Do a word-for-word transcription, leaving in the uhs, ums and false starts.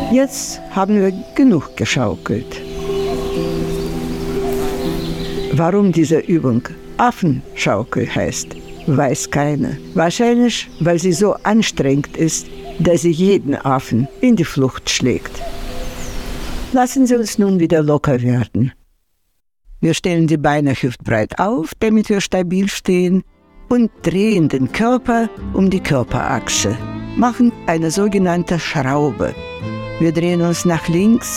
Jetzt haben wir genug geschaukelt. Warum diese Übung Affenschaukel heißt, weiß keiner. Wahrscheinlich, weil sie so anstrengend ist, dass sie jeden Affen in die Flucht schlägt. Lassen Sie uns nun wieder locker werden. Wir stellen die Beine hüftbreit auf, damit wir stabil stehen, und drehen den Körper um die Körperachse, machen eine sogenannte Schraube. Wir drehen uns nach links